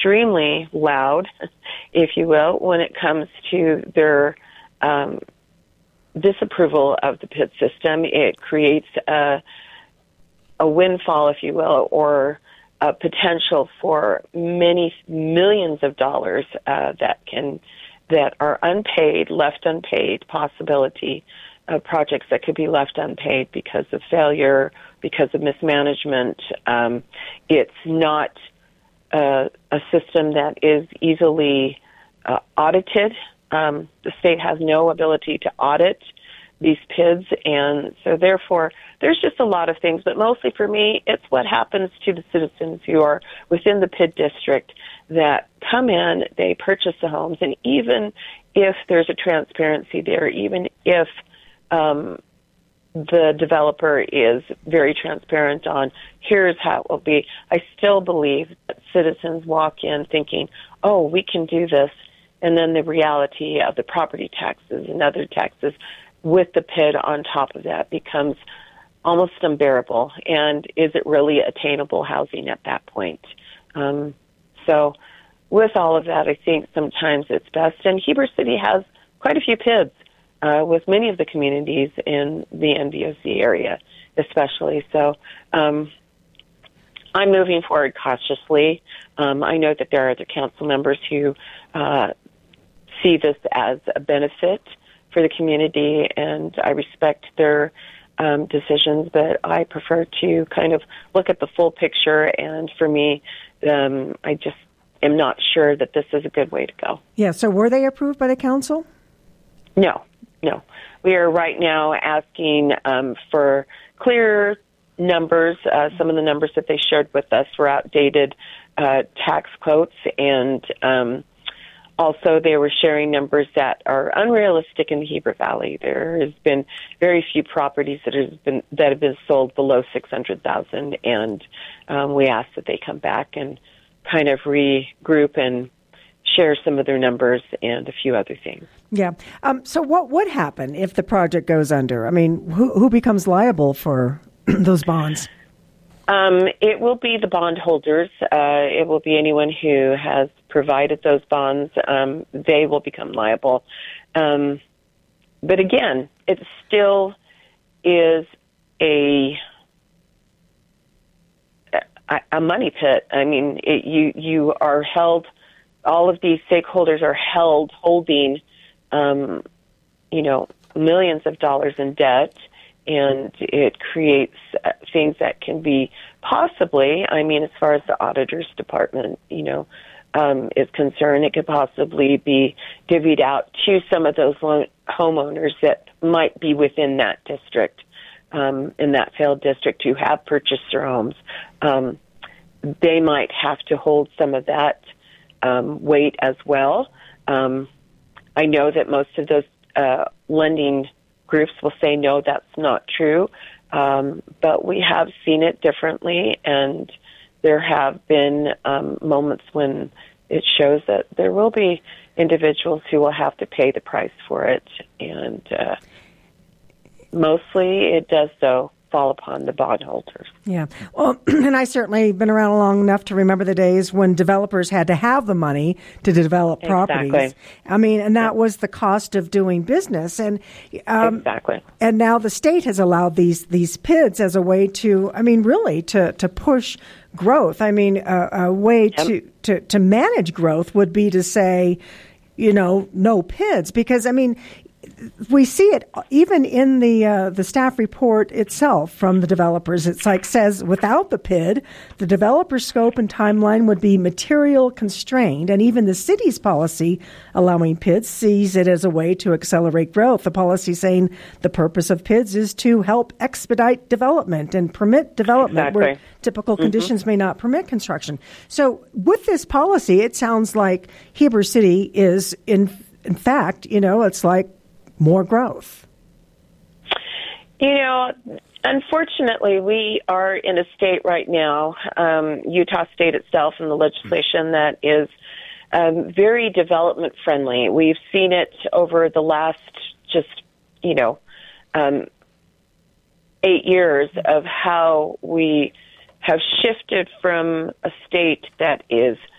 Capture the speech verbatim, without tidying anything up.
extremely loud, if you will, when it comes to their um, disapproval of the PID system. It creates a, a windfall, if you will, or a potential for many millions of dollars uh, that can that are unpaid, left unpaid, possibility of projects that could be left unpaid because of failure, because of mismanagement. Um, it's not uh, a system that is easily uh, audited. Um, the state has no ability to audit these P I Ds, and so therefore there's just a lot of things, but mostly for me, it's what happens to the citizens who are within the P I D district that come in, they purchase the homes, and even if there's a transparency there, even if um, the developer is very transparent on here's how it will be, I still believe that citizens walk in thinking, oh, we can do this, and then the reality of the property taxes and other taxes with the P I D on top of that becomes almost unbearable. And is it really attainable housing at that point? Um, so with all of that, I think sometimes it's best. And Heber City has quite a few P I Ds uh, with many of the communities in the N V O C area, especially. So um, I'm moving forward cautiously. Um, I know that there are other council members who uh, see this as a benefit for the community, and I respect their um, decisions, but I prefer to kind of look at the full picture, and for me, um, I just am not sure that this is a good way to go. Yeah, so were they approved by the council? No, no. We are right now asking um, for clear numbers. Uh, some of the numbers that they shared with us were outdated uh, tax quotes, and um also, they were sharing numbers that are unrealistic in the Heber Valley. There has been very few properties that have been that have been sold below six hundred thousand, and um, we ask that they come back and kind of regroup and share some of their numbers and a few other things. Yeah. Um, so, what would happen if the project goes under? I mean, who who becomes liable for those bonds? Um, it will be the bondholders. Uh, it will be anyone who has provided those bonds. Um, they will become liable. Um, but again, it still is a a money pit. I mean, it, you you are held. All of these stakeholders are held holding, um, you know, millions of dollars in debt. And it creates things that can be possibly, I mean, as far as the auditor's department, you know, um, is concerned, it could possibly be divvied out to some of those loan- homeowners that might be within that district, um, in that failed district who have purchased their homes. Um, they might have to hold some of that um, weight as well. Um, I know that most of those uh, lending groups will say, no, that's not true. Um, but we have seen it differently, and there have been um, moments when it shows that there will be individuals who will have to pay the price for it. And uh, mostly it does, though, fall upon the bondholders. Yeah. Well, and I certainly been around long enough to remember the days when developers had to have the money to develop properties. Exactly. I mean, and that yeah. was the cost of doing business. And um, exactly. And now the state has allowed these these P I Ds as a way to, I mean, really to, to push growth. I mean, a, a way yep. to, to, to manage growth would be to say, you know, no P I Ds. Because, I mean, we see it even in the uh, the staff report itself from the developers. It's like says without the P I D, the developer scope and timeline would be material constrained, and even the city's policy allowing P I Ds sees it as a way to accelerate growth. The policy saying the purpose of P I Ds is to help expedite development and permit development exactly. where typical mm-hmm. conditions may not permit construction. So with this policy, it sounds like Heber City is in in fact, you know, it's like more growth. You know, unfortunately, we are in a state right now, um, Utah State itself, and the legislation that is um, very development friendly. We've seen it over the last just, you know, um, eight years of how we have shifted from a state that is